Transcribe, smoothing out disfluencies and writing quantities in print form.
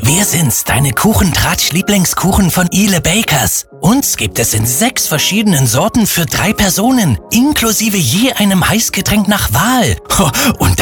Wir sind's, deine Kuchentratsch-Lieblingskuchen von Ile Bakers. Uns gibt es in 6 verschiedenen Sorten für 3 Personen, inklusive je einem Heißgetränk nach Wahl. Und